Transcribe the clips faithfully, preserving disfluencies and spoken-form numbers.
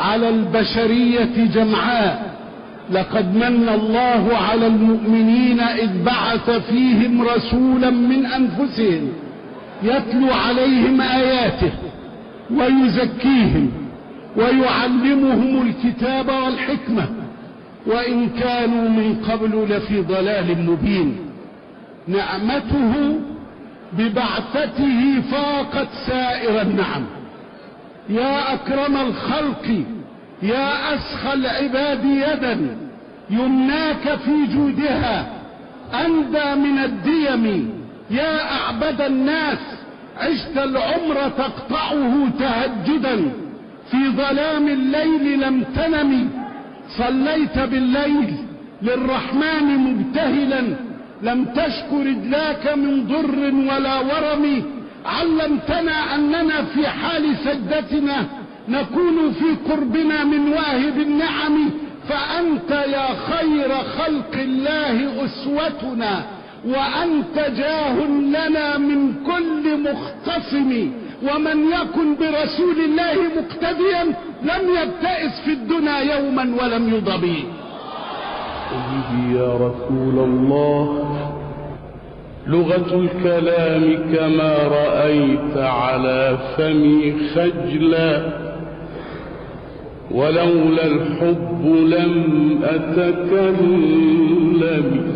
على البشرية جمعاء. لقد من الله على المؤمنين إذ بعث فيهم رسولا من أنفسهم يتلو عليهم آياته ويزكيهم ويعلمهم الكتاب والحكمة وإن كانوا من قبل لفي ضلال مبين. نعمته ببعثته فاقت سائر النعم. يا أكرم الخلق، يا أسخى العباد يدا، يمناك في جودها أندى من الديم. يا أعبد الناس، عشت العمر تقطعه تهجدا، في ظلام الليل لم تنم. صليت بالليل للرحمن مبتهلا، لم تشك رجلاك من ضر ولا ورم. علمتنا أننا في حال سجدتنا نكون في قربنا من واهب النعم. فأنت يا خير خلق الله أسوتنا، وأنت جاه لنا من كل مختصم. ومن يكن برسول الله مقتديا لم يبتئس في الدنيا يوما ولم يضبي. سيدي يا رسول الله، لغة الكلام كما رأيت على فمي خجلا، ولولا الحب لم أتكلم.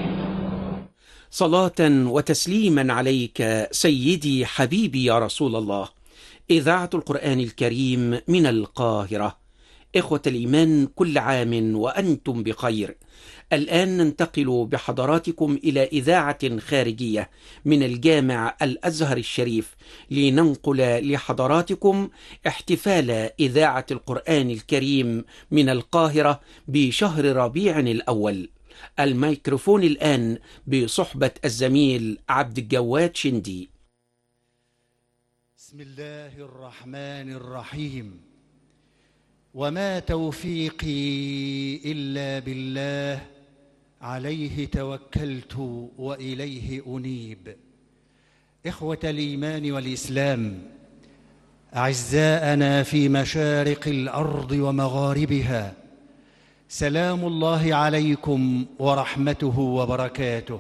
صلاة وتسليما عليك سيدي حبيبي يا رسول الله. إذاعة القرآن الكريم من القاهرة. إخوة الإيمان، كل عام وأنتم بخير. الآن ننتقل بحضراتكم إلى إذاعة خارجية من الجامع الأزهر الشريف لننقل لحضراتكم احتفال إذاعة القرآن الكريم من القاهرة بشهر ربيع الأول. الميكروفون الآن بصحبة الزميل عبد الجواد شندي. بسم الله الرحمن الرحيم. وما توفيقي إلا بالله، عليه توكلت وإليه أنيب. إخوة الإيمان والإسلام، أعزاءنا في مشارق الأرض ومغاربها، سلام الله عليكم ورحمته وبركاته.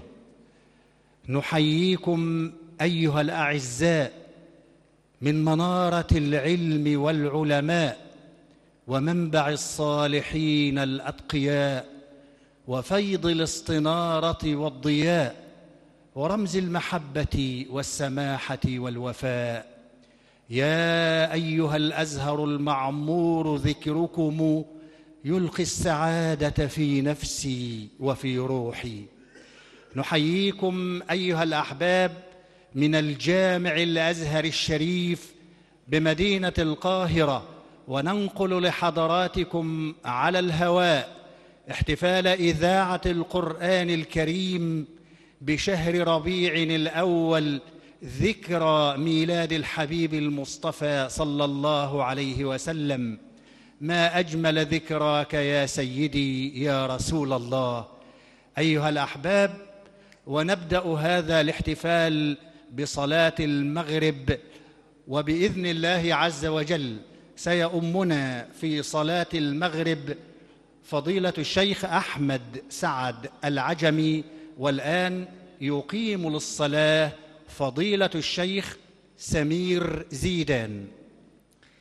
نحييكم أيها الأعزاء من منارة العلم والعلماء ومنبع الصالحين الأتقياء وفيض الاستنارة والضياء ورمز المحبة والسماحة والوفاء. يا أيها الأزهر المعمور، ذكركم يلقي السعادة في نفسي وفي روحي. نحييكم أيها الأحباب من الجامع الأزهر الشريف بمدينة القاهرة، وننقل لحضراتكم على الهواء احتفال إذاعة القرآن الكريم بشهر ربيع الأول، ذكرى ميلاد الحبيب المصطفى صلى الله عليه وسلم. ما أجمل ذكراك يا سيدي يا رسول الله. أيها الأحباب، ونبدأ هذا الاحتفال بصلاة المغرب، وبإذن الله عز وجل سيؤمنا في صلاة المغرب فضيلة الشيخ أحمد سعد العجمي، والآن يقيم للصلاة فضيلة الشيخ سمير زيدان.